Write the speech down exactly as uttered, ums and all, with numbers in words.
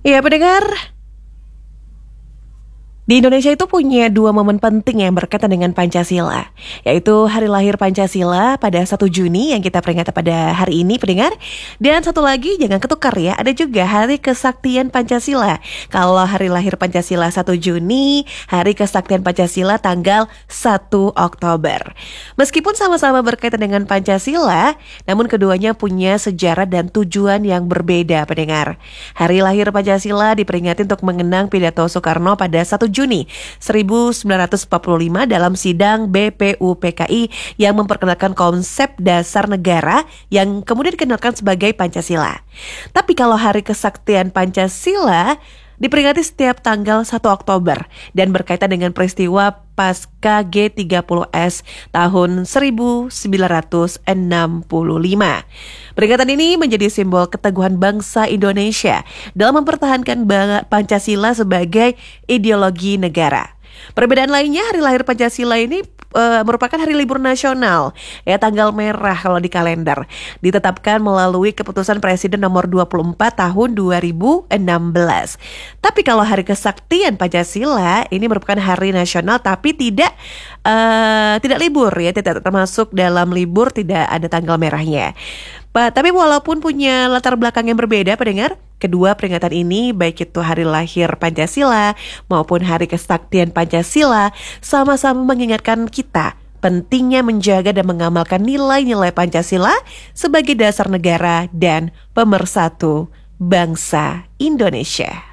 Iya pendengar, di Indonesia itu punya dua momen penting yang berkaitan dengan Pancasila, yaitu hari lahir Pancasila pada satu Juni yang kita peringati pada hari ini pendengar. Dan satu lagi jangan ketukar ya, ada juga hari kesaktian Pancasila. Kalau hari lahir Pancasila satu Juni, hari kesaktian Pancasila tanggal satu Oktober. Meskipun sama-sama berkaitan dengan Pancasila, namun keduanya punya sejarah dan tujuan yang berbeda pendengar. Hari lahir Pancasila diperingati untuk mengenang pidato Soekarno pada satu Juni seribu sembilan ratus empat puluh lima dalam sidang B P U P K I yang memperkenalkan konsep dasar negara yang kemudian dikenalkan sebagai Pancasila. Tapi kalau hari kesaktian Pancasila diperingati setiap tanggal satu Oktober dan berkaitan dengan peristiwa pasca G tiga puluh S tahun seribu sembilan ratus enam puluh lima. Peringatan ini menjadi simbol keteguhan bangsa Indonesia dalam mempertahankan Pancasila sebagai ideologi negara. Perbedaan lainnya, hari lahir Pancasila ini e, merupakan hari libur nasional, ya tanggal merah kalau di kalender, ditetapkan melalui keputusan Presiden nomor dua puluh empat tahun dua ribu enam belas. Tapi kalau hari kesaktian Pancasila ini merupakan hari nasional tapi tidak e, tidak libur ya, tidak termasuk dalam libur, tidak ada tanggal merahnya. Pa, tapi walaupun punya latar belakang yang berbeda pendengar, kedua peringatan ini baik itu hari lahir Pancasila maupun hari kesaktian Pancasila sama-sama mengingatkan kita pentingnya menjaga dan mengamalkan nilai-nilai Pancasila sebagai dasar negara dan pemersatu bangsa Indonesia.